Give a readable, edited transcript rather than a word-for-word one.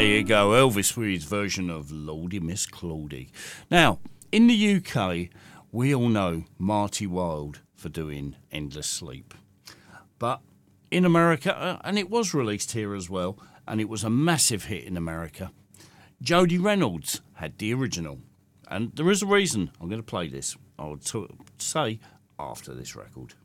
you go, Elvis with his version of Lordy Miss Claudie. Now, in the UK, we all know Marty Wilde for doing Endless Sleep. But in America, and it was released here as well, and it was a massive hit in America, Jody Reynolds had the original. And there is a reason I'm going to play this, I would say, after this record.